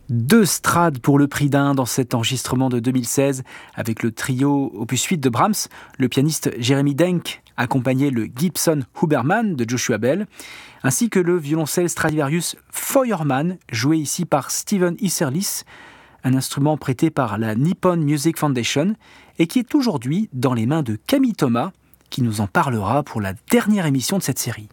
Deux Strades pour le prix d'un dans cet enregistrement de 2016 avec le trio opus 8 de Brahms, le pianiste Jeremy Denk accompagnait le Gibson Huberman de Joshua Bell, ainsi que le violoncelle Stradivarius Feuermann, joué ici par Steven Isserlis, un instrument prêté par la Nippon Music Foundation et qui est aujourd'hui dans les mains de Camille Thomas, qui nous en parlera pour la dernière émission de cette série.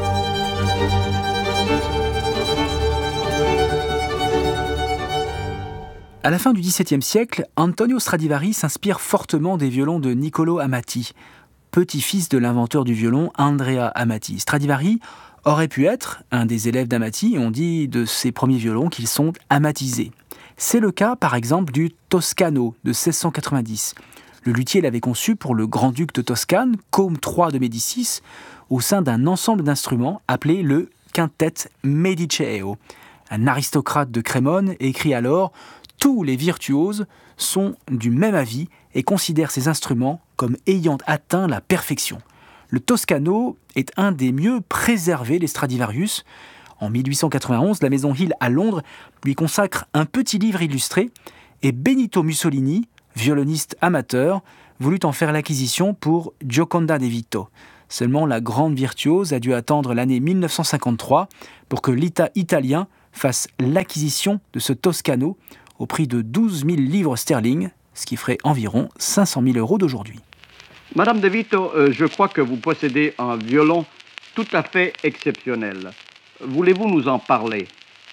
À la fin du XVIIe siècle, Antonio Stradivari s'inspire fortement des violons de Niccolò Amati, petit-fils de l'inventeur du violon Andrea Amati. Stradivari aurait pu être un des élèves d'Amati et on dit de ses premiers violons qu'ils sont amatisés. C'est le cas par exemple du Toscano de 1690. Le luthier l'avait conçu pour le grand-duc de Toscane, Côme III de Médicis, au sein d'un ensemble d'instruments appelé le Quintet Mediceo. Un aristocrate de Crémone écrit alors « Tous les virtuoses sont du même avis et considèrent ces instruments comme ayant atteint la perfection. » Le Toscano est un des mieux préservés des Stradivarius. En 1891, la maison Hill à Londres lui consacre un petit livre illustré et Benito Mussolini, violoniste amateur, voulut en faire l'acquisition pour Gioconda de Vito. Seulement, la grande virtuose a dû attendre l'année 1953 pour que l'État italien fasse l'acquisition de ce Toscano au prix de 12 000 livres sterling, ce qui ferait environ 500 000 € d'aujourd'hui. Madame De Vito, je crois que vous possédez un violon tout à fait exceptionnel. Voulez-vous nous en parler?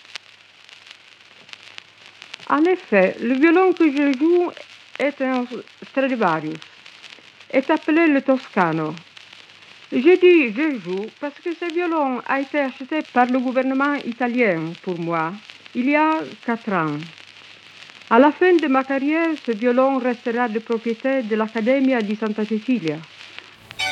En effet, le violon que je joue est un Stradivarius, est appelé le Toscano. Je dis je joue parce que ce violon a été acheté par le gouvernement italien pour moi il y a 4 ans. À la fin de ma carrière, ce violon restera de propriété de l'Accademia di Santa Cecilia.